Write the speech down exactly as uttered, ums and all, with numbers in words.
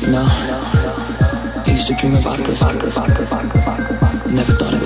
No, I used to dream about this. Never thought it